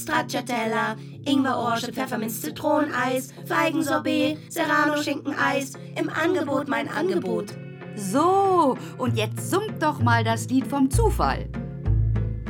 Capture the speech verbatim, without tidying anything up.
Stracciatella, Ingwer-Orange, Pfefferminz-Zitroneneis, Feigensorbet, Serrano-Schinkeneis. Im Angebot mein Angebot. So, und jetzt summt doch mal das Lied vom Zufall.